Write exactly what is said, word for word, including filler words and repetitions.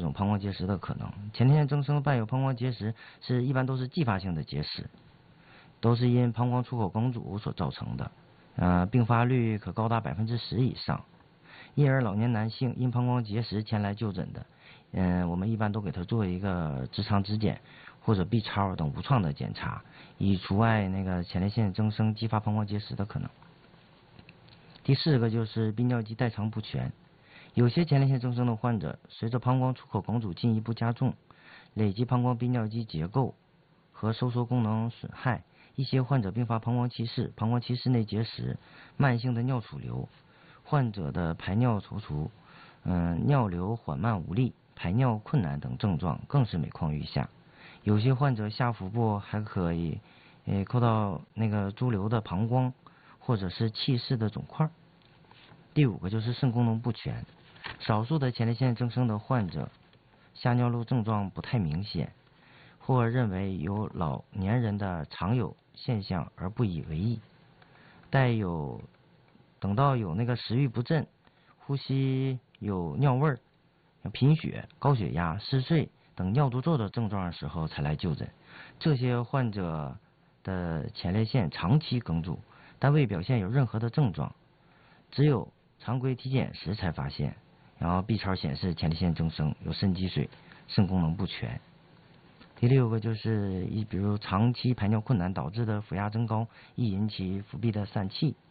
种膀胱结石的可能。前列腺增生伴有膀胱结石是一般都是继发性的结石，都是因膀胱出口梗阻所造成的，呃，并发率可高达百分之十以上。因而老年男性因膀胱结石前来就诊的，嗯、呃，我们一般都给他做一个直肠指检或者 B 超等无创的检查，以除外那个前列腺增生激发膀胱结石的可能。第四个就是泌尿肌代偿不全。有些前列腺增生的患者，随着膀胱出口梗阻进一步加重，累积膀胱泌尿肌结构和收缩功能损害，一些患者并发膀胱憩室、膀胱期室内结石、慢性的尿储留，患者的排尿踌躇、嗯、尿流缓慢无力、排尿困难等症状更是每况愈下。有些患者下腹部还可以，呃，扣到那个潴留的膀胱，或者是憩室的肿块。第五个就是肾功能不全。少数的前列腺增生的患者，下尿路症状不太明显，或认为有老年人的常有现象而不以为意。带有等到有那个食欲不振、呼吸有尿味儿、贫血、高血压、嗜睡等尿毒症的症状的时候才来就诊。这些患者的前列腺长期梗阻，但未表现有任何的症状，只有常规体检时才发现。然后 B 超显示前列腺增生，有肾积水，肾功能不全。第六个就是一比如长期排尿困难导致的腹压增高，易引起腹壁的疝气。